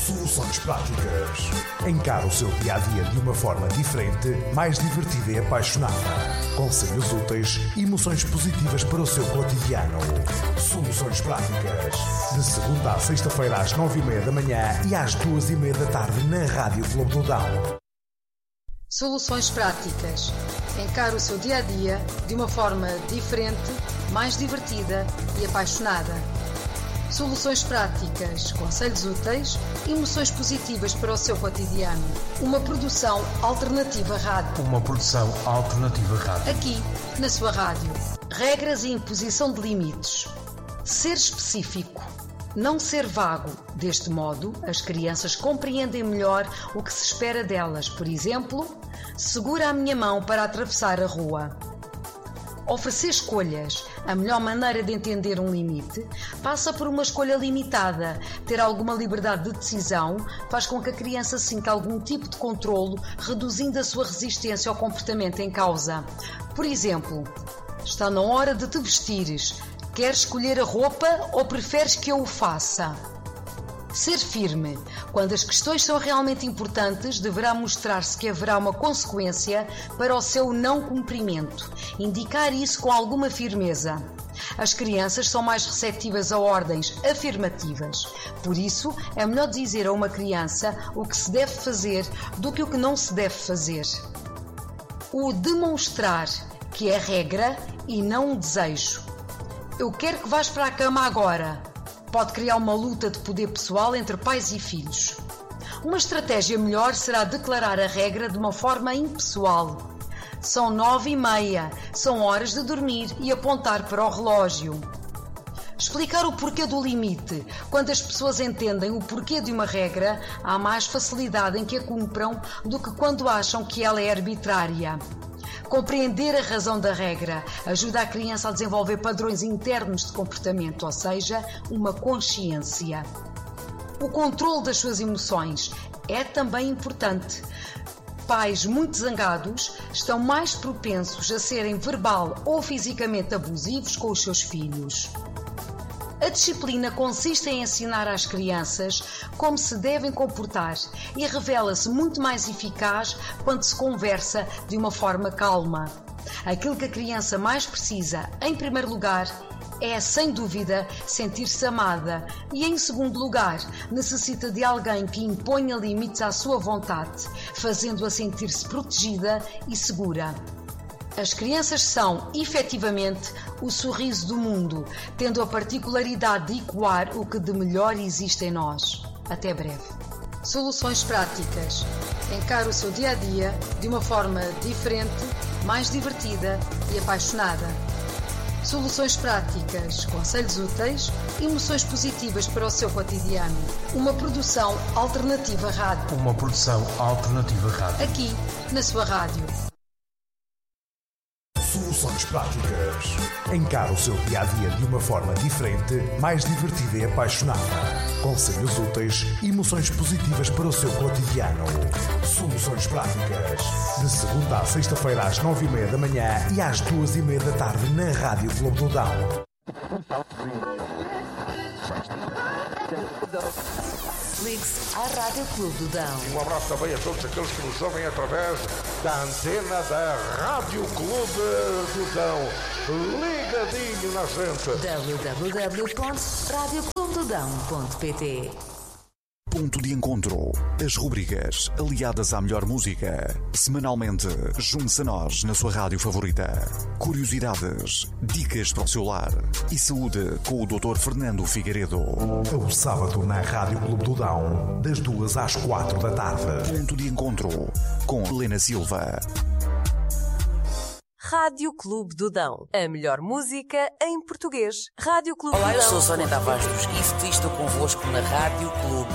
Soluções práticas. Encara o seu dia-a-dia de uma forma diferente, mais divertida e apaixonada. Conselhos úteis e emoções positivas para o seu cotidiano. Soluções práticas. De segunda à sexta-feira às 9h30 da manhã e às 2h30 da tarde na Rádio Clube do Dão. Soluções práticas. Encara o seu dia-a-dia de uma forma diferente, mais divertida e apaixonada. Soluções práticas, conselhos úteis e emoções positivas para o seu cotidiano. Uma produção alternativa rádio. Aqui, na sua rádio. Regras e imposição de limites. Ser específico. Não ser vago. Deste modo, as crianças compreendem melhor o que se espera delas. Por exemplo, segura a minha mão para atravessar a rua. Oferecer escolhas. A melhor maneira de entender um limite passa por uma escolha limitada. Ter alguma liberdade de decisão faz com que a criança sinta algum tipo de controlo, reduzindo a sua resistência ao comportamento em causa. Por exemplo, está na hora de te vestires. Queres escolher a roupa ou preferes que eu o faça? Ser firme. Quando as questões são realmente importantes, deverá mostrar-se que haverá uma consequência para o seu não cumprimento. Indicar isso com alguma firmeza. As crianças são mais receptivas a ordens afirmativas. Por isso, é melhor dizer a uma criança o que se deve fazer do que o que não se deve fazer. O demonstrar, que é regra e não um desejo. Eu quero que vás para a cama agora. Pode criar uma luta de poder pessoal entre pais e filhos. Uma estratégia melhor será declarar a regra de uma forma impessoal. São 9h30, são horas de dormir e apontar para o relógio. Explicar o porquê do limite. Quando as pessoas entendem o porquê de uma regra, há mais facilidade em que a cumpram do que quando acham que ela é arbitrária. Compreender a razão da regra ajuda a criança a desenvolver padrões internos de comportamento, ou seja, uma consciência. O controle das suas emoções é também importante. Pais muito zangados estão mais propensos a serem verbal ou fisicamente abusivos com os seus filhos. A disciplina consiste em ensinar às crianças como se devem comportar e revela-se muito mais eficaz quando se conversa de uma forma calma. Aquilo que a criança mais precisa, em primeiro lugar, é, sem dúvida, sentir-se amada e, em segundo lugar, necessita de alguém que imponha limites à sua vontade, fazendo-a sentir-se protegida e segura. As crianças são, efetivamente, o sorriso do mundo, tendo a particularidade de ecoar o que de melhor existe em nós. Até breve. Soluções práticas. Encare o seu dia-a-dia de uma forma diferente, mais divertida e apaixonada. Soluções práticas, conselhos úteis e emoções positivas para o seu cotidiano. Uma produção alternativa rádio. Aqui, na sua rádio. Soluções práticas. Encara o seu dia-a-dia de uma forma diferente, mais divertida e apaixonada. Conselhos úteis e emoções positivas para o seu cotidiano. Soluções práticas. De segunda à sexta-feira às 9h30 da manhã e às 2h30 da tarde na Rádio Clube do Dão. Ligue-se à Rádio Clube do Dão. Um abraço também a todos aqueles que nos ouvem através da antena da Rádio Clube do Dão. Ligadinho na gente. www.radioclubedodão.pt. Ponto de encontro. As rubricas aliadas à melhor música. Semanalmente, junte-se a nós na sua rádio favorita. Curiosidades, dicas para o seu lar e saúde com o Dr. Fernando Figueiredo. O sábado na Rádio Clube do Dão, das 2 às 4 da tarde. Ponto de encontro com Helena Silva. Rádio Clube do Dão. A melhor música em português. Rádio Clube do Dão. Olá, eu sou Sónia Tavares dos Gift e estou convosco na Rádio Clube